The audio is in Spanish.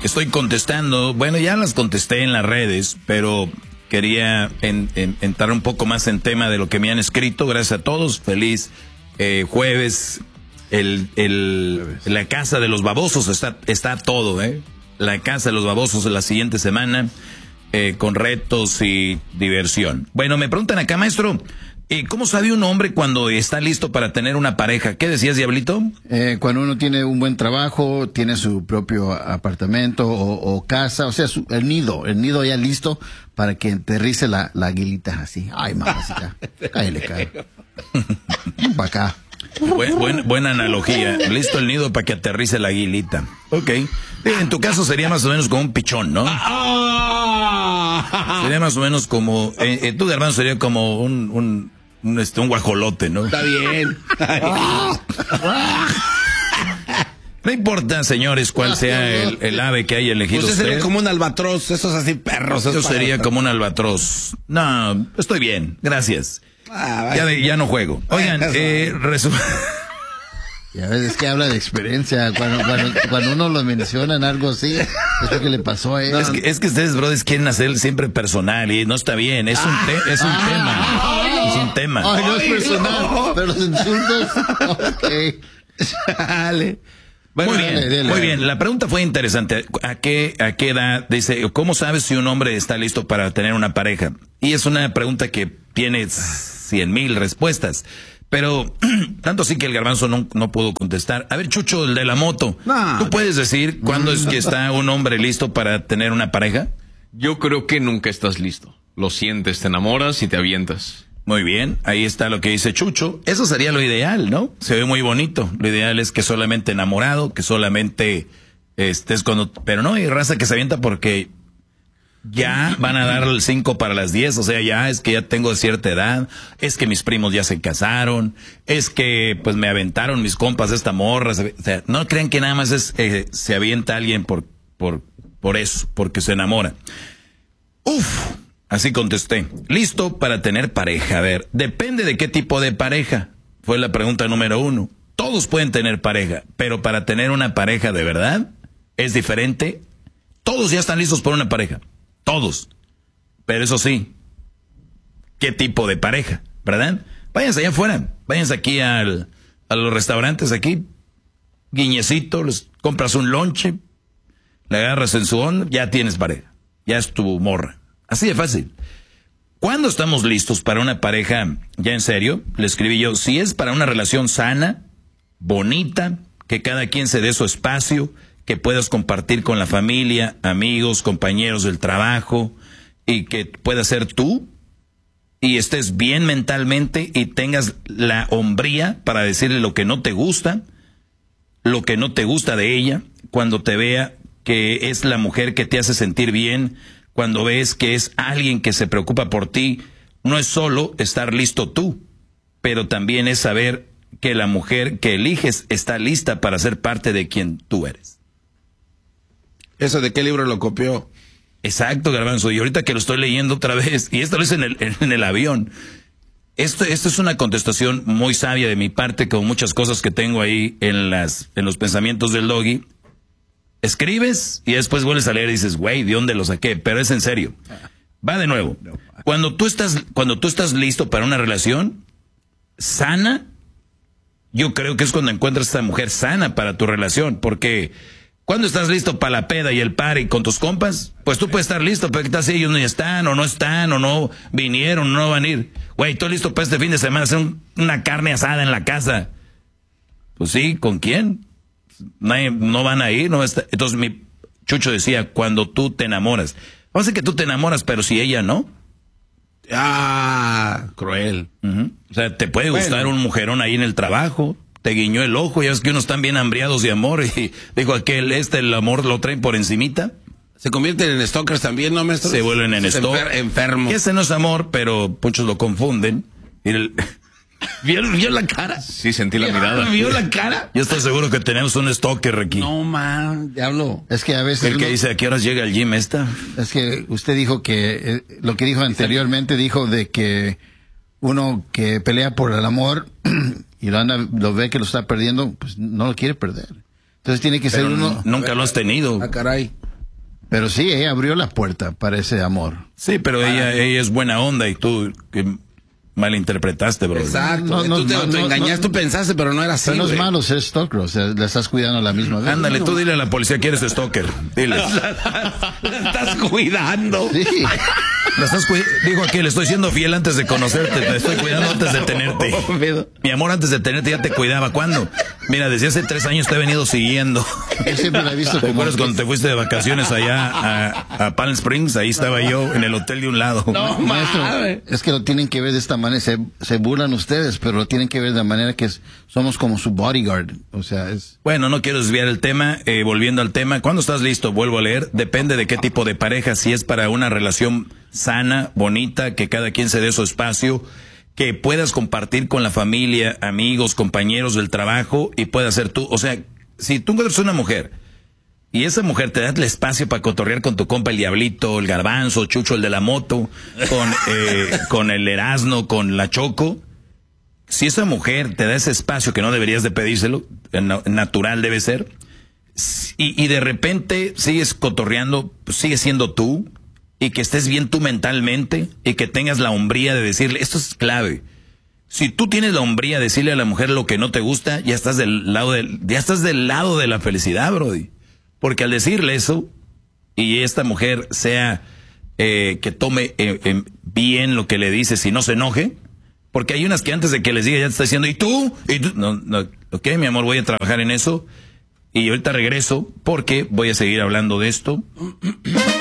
estoy contestando. Bueno, ya las contesté en las redes, pero quería entrar un poco más en tema de lo que me han escrito. Gracias a todos. Feliz jueves. La casa de los babosos está todo, La casa de los babosos la siguiente semana, con retos y diversión. Bueno, me preguntan acá, maestro, ¿cómo sabe un hombre cuando está listo para tener una pareja? ¿Qué decías, Diablito? Cuando uno tiene un buen trabajo, tiene su propio apartamento o casa, o sea, el nido ya listo para que aterrice la aguilita así. Ay, mamacita, cállale. Para acá. Buena analogía. Listo el nido para que aterrice la aguilita. Ok. En tu caso sería más o menos como un pichón, ¿no? Sería más o menos como... tú, hermano, sería como un guajolote, ¿no? Está bien. No importa, señores, cuál sea el ave que haya elegido usted. Usted Sería como un albatros, esos así perros. Yo sería como un albatros. No, estoy bien, gracias. Ya no juego. Oigan, Ya ves, es que habla de experiencia. Cuando uno lo menciona en algo así, es lo que le pasó a él. No, es que ustedes, brothers, quieren hacer siempre personal y no está bien. Es un tema. Es un tema. Ay, no es personal, pero los insultos. Ok. Dale. Bueno, muy bien. La pregunta fue interesante. ¿A qué edad? Dice, ¿cómo sabes si un hombre está listo para tener una pareja? Y es una pregunta que tiene 100,000 respuestas. Pero tanto sí que el garbanzo no pudo contestar. A ver, Chucho, el de la moto. No. ¿Tú puedes decir cuándo es que está un hombre listo para tener una pareja? Yo creo que nunca estás listo. Lo sientes, te enamoras y te avientas. Muy bien, ahí está lo que dice Chucho. Eso sería lo ideal, ¿no? Se ve muy bonito. Lo ideal es que solamente enamorado, que solamente estés cuando... Pero no, hay raza que se avienta porque ya van a dar el 5 para las 10. O sea, ya es que ya tengo cierta edad. Es que mis primos ya se casaron. Es que pues me aventaron mis compas de esta morra. O sea, no crean que nada más se avienta alguien por eso, porque se enamora. Uf. Así contesté. Listo para tener pareja. A ver, depende de qué tipo de pareja. Fue la pregunta número 1. Todos pueden tener pareja, pero para tener una pareja de verdad es diferente. Todos ya están listos por una pareja. Todos. Pero eso sí, ¿qué tipo de pareja? ¿Verdad? Váyanse allá afuera. Váyanse aquí a los restaurantes aquí. Guiñecito, les compras un lonche, le agarras en su onda, ya tienes pareja. Ya es tu morra. Así de fácil. ¿Cuándo estamos listos para una pareja ya en serio? Le escribí yo, si es para una relación sana, bonita, que cada quien se dé su espacio, que puedas compartir con la familia, amigos, compañeros del trabajo, y que puedas ser tú, y estés bien mentalmente y tengas la hombría para decirle lo que no te gusta de ella, cuando te vea que es la mujer que te hace sentir bien, cuando ves que es alguien que se preocupa por ti. No es solo estar listo tú, pero también es saber que la mujer que eliges está lista para ser parte de quien tú eres. ¿Eso de qué libro lo copió? Exacto, Garbanzo, y ahorita que lo estoy leyendo otra vez, y esto lo hice en el avión. Esto es una contestación muy sabia de mi parte, con muchas cosas que tengo ahí en los pensamientos del Doggy. Escribes y después vuelves a leer y dices, güey, ¿de dónde lo saqué? Pero es en serio. Va de nuevo. Cuando tú estás listo para una relación sana, yo creo que es cuando encuentras a esta mujer sana para tu relación. Porque cuando estás listo para la peda y el party con tus compas, pues tú puedes estar listo, pero que tal si ellos no están, o no vinieron, o no van a ir. Güey, estoy listo para este fin de semana hacer una carne asada en la casa. Pues sí, ¿con quién? No van a ir, no está. Entonces mi Chucho decía, cuando tú te enamoras. Vamos a decir que tú te enamoras, pero si ella no. Cruel. O sea, te puede gustar un mujerón ahí en el trabajo, te guiñó el ojo, ya es que unos están bien hambriados de amor, y dijo aquel, el amor lo traen por encimita. Se convierten en stalkers también, ¿no, maestro? Se vuelven en stalkers. Enfermos. Ese no es amor, pero muchos lo confunden. ¿Vio la cara? Sí, sentí la mirada. ¿Vio la cara? Yo estoy seguro que tenemos un stalker aquí. No, man, diablo. Es que a veces... El que dice, ¿a qué horas llega el gym esta? Es que usted dijo que... lo que dijo anteriormente, dijo de que uno que pelea por el amor y lo ve que lo está perdiendo, pues no lo quiere perder. Entonces tiene que ser uno... Nunca lo has tenido. Caray. Pero sí, ella abrió la puerta para ese amor. Sí, pero ella es buena onda y tú que malinterpretaste, bro. Exacto. No, Tú te autoengañaste, tú pensaste, pero no era así. Pero no es güey. malo ser stalker, o sea, la estás cuidando a la misma vez. Ándale, tú dile a la policía que eres stalker. Dile. La estás cuidando. Sí. Dijo aquí, le estoy siendo fiel antes de conocerte, te estoy cuidando antes de tenerte. Mi amor, antes de tenerte ya te cuidaba. ¿Cuándo? Mira, desde hace 3 años te he venido siguiendo. Yo siempre la he visto ¿Te como... acuerdas cuando te fuiste de vacaciones allá a Palm Springs? Ahí estaba yo en el hotel de un lado. No, Maestro, mames. es que lo tienen que ver de esta manera. Se burlan ustedes, pero lo tienen que ver de manera que somos como su bodyguard. O sea, es... Bueno, no quiero desviar el tema. Volviendo al tema, ¿cuándo estás listo? Vuelvo a leer. Depende de qué tipo de pareja. Si es para una relación sana, bonita, que cada quien se dé su espacio, que puedas compartir con la familia, amigos, compañeros del trabajo y puedas ser tú. O sea, si tú encuentras una mujer y esa mujer te da el espacio para cotorrear con tu compa el Diablito, el Garbanzo, Chucho, el de la moto, con el Erasno, con la Choco. Si esa mujer te da ese espacio que no deberías de pedírselo, natural debe ser, y de repente sigues cotorreando, pues sigues siendo tú, y que estés bien tú mentalmente, y que tengas la hombría de decirle, esto es clave. Si tú tienes la hombría de decirle a la mujer lo que no te gusta, ya estás del lado de la felicidad, brody. Porque al decirle eso, y esta mujer sea que tome bien lo que le dices y no se enoje, porque hay unas que antes de que les diga ya te está diciendo, ¿y tú? No, ok, mi amor, voy a trabajar en eso, y ahorita regreso, porque voy a seguir hablando de esto.